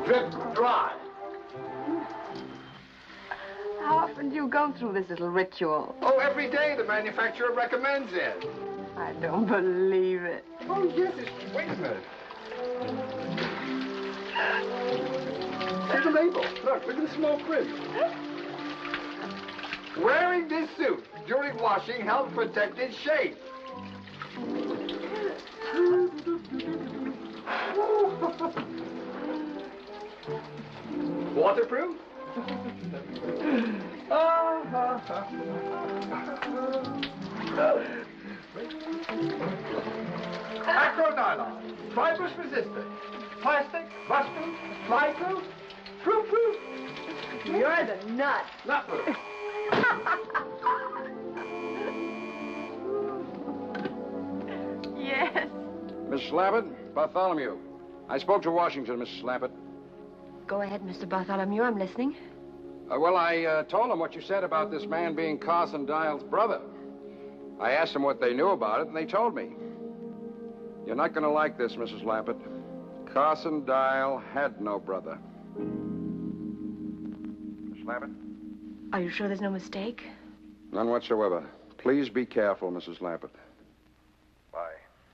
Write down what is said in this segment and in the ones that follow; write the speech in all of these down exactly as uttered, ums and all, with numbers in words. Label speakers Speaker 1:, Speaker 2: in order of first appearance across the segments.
Speaker 1: Drip dry.
Speaker 2: How often do you go through this little ritual?
Speaker 1: Oh, every day the manufacturer recommends it.
Speaker 2: I don't believe it.
Speaker 1: Oh, yes, it's... Wait a minute. See the label. Look, look at the small print. Wearing this suit during washing helps protect its shape. Waterproof? Acronylon, fibrous resistant, plastic, rust-proof, fly-proof, proof-proof.
Speaker 2: You're the nut.
Speaker 1: Nut-proof.
Speaker 2: Yes.
Speaker 3: Miss Slappett, Bartholomew. I spoke to Washington, Miss Slappett.
Speaker 2: Go ahead, Mister Bartholomew. I'm listening.
Speaker 3: Uh, well, I uh, told him what you said about this man being Carson Dial's brother. I asked them what they knew about it, and they told me. You're not going to like this, Missus Lappett. Carson Dial had no brother. Miss Lappett?
Speaker 2: Are you sure there's no mistake?
Speaker 3: None whatsoever. Please be careful, Missus Lappett. Bye.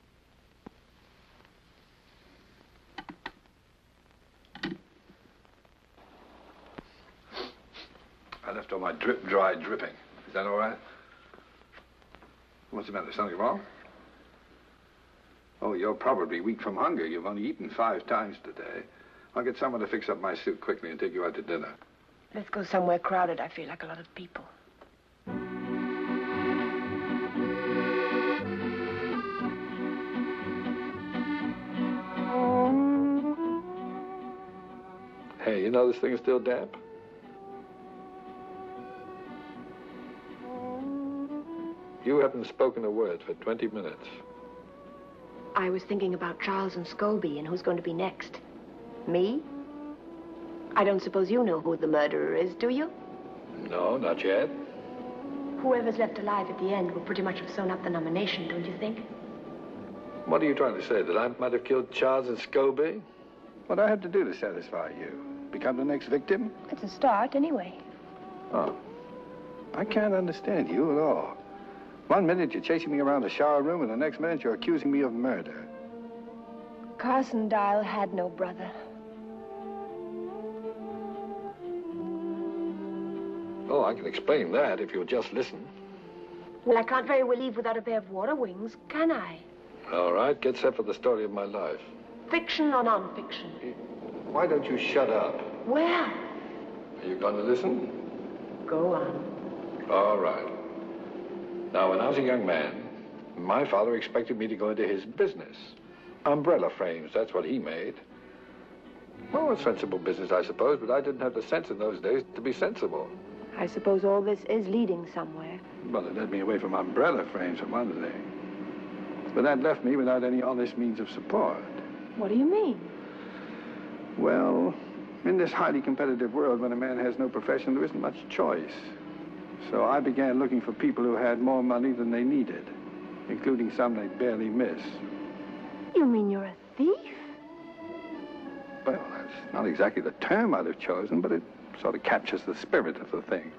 Speaker 4: I left all my drip dry dripping. Is that all right? What's the matter? Something wrong? Oh, you're probably weak from hunger. You've only eaten five times today. I'll get someone to fix up my suit quickly and take you out to dinner.
Speaker 2: Let's go somewhere crowded. I feel like a lot of people.
Speaker 4: Hey, you know this thing is still damp? You haven't spoken a word for twenty minutes.
Speaker 2: I was thinking about Charles and Scobie and who's going to be next. Me? I don't suppose you know who the murderer is, do you?
Speaker 4: No, not yet.
Speaker 2: Whoever's left alive at the end will pretty much have sewn up the nomination, don't you think?
Speaker 4: What are you trying to say? That I might have killed Charles and Scobie?
Speaker 5: What do I have to do to satisfy you? Become the next victim?
Speaker 2: It's a start, anyway.
Speaker 5: Oh. I can't understand you at all. One minute you're chasing me around the shower room, and the next minute you're accusing me of murder.
Speaker 2: Carson Dial had no brother.
Speaker 4: Oh, I can explain that if you'll just listen.
Speaker 2: Well, I can't very well leave without a pair of water wings, can I?
Speaker 4: All right, get set for the story of my life.
Speaker 2: Fiction or non-fiction?
Speaker 4: Why don't you shut up?
Speaker 2: Well,
Speaker 4: Are you going to listen?
Speaker 2: go on.
Speaker 4: All right. Now, when I was a young man, my father expected me to go into his business. Umbrella frames, that's what he made. Oh, a sensible business, I suppose, but I didn't have the sense in those days to be sensible.
Speaker 2: I suppose all this is leading somewhere.
Speaker 5: Well, it led me away from umbrella frames, for one thing. But that left me without any honest means of support.
Speaker 2: What do you mean?
Speaker 5: Well, in this highly competitive world, when a man has no profession, there isn't much choice. So I began looking for people who had more money than they needed, including some they barely miss.
Speaker 2: You mean you're a thief?
Speaker 5: Well, that's not exactly the term I'd have chosen, but it sort of captures the spirit of the thing.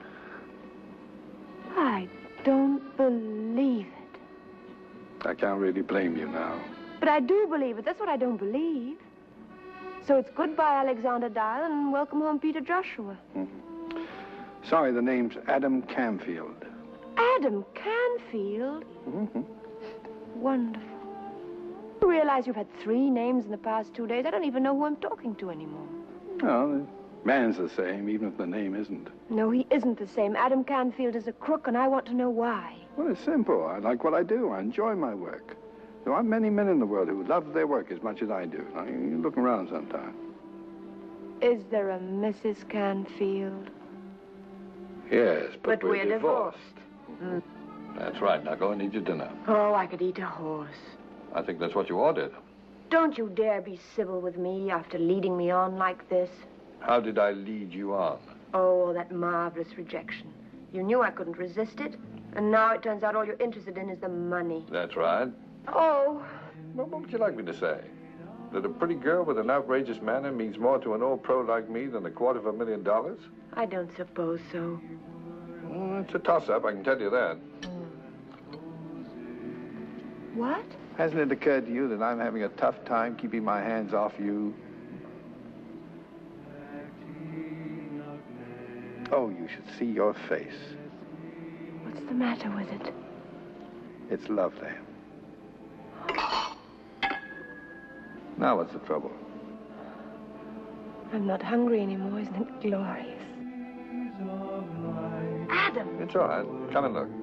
Speaker 2: I don't believe it.
Speaker 5: I can't really blame you now.
Speaker 2: But I do believe it. That's what I don't believe. So it's goodbye, Alexander Dial, and welcome home, Peter Joshua.
Speaker 5: Mm-hmm. Sorry, the name's Adam Camfield.
Speaker 2: Adam Canfield?
Speaker 5: Mm-hmm.
Speaker 2: Wonderful. You realize you've had three names in the past two days? I don't even know who I'm talking to anymore.
Speaker 5: Well, the man's the same, even if the name isn't.
Speaker 2: No, he isn't the same. Adam Canfield is a crook, and I want to know why.
Speaker 5: Well, it's simple. I like what I do. I enjoy my work. There aren't many men in the world who love their work as much as I do. Now, you look around sometime.
Speaker 2: Is there a Missus Canfield?
Speaker 4: Yes, but,
Speaker 2: But we're divorced.
Speaker 4: Mm. That's right. Now go and eat your dinner.
Speaker 2: Oh, I could eat a horse.
Speaker 4: I think that's what you ordered.
Speaker 2: Don't you dare be civil with me after leading me on like this.
Speaker 4: How did I lead you on?
Speaker 2: Oh, that marvelous rejection. You knew I couldn't resist it, and now it turns out all you're interested in is the money.
Speaker 4: That's right.
Speaker 2: Oh.
Speaker 4: Well, what would you like me to say? That a pretty girl with an outrageous manner means more to an old pro like me than a quarter of a million dollars?
Speaker 2: I don't suppose so.
Speaker 4: Well, it's a toss-up, I can tell you that.
Speaker 2: What?
Speaker 5: Hasn't it occurred to you that I'm having a tough time keeping my hands off you? Oh, you should see your face.
Speaker 2: What's the matter with it?
Speaker 5: It's lovely. Now what's the trouble?
Speaker 2: I'm not hungry anymore. Isn't it glorious? Adam!
Speaker 4: It's all right. Come and look.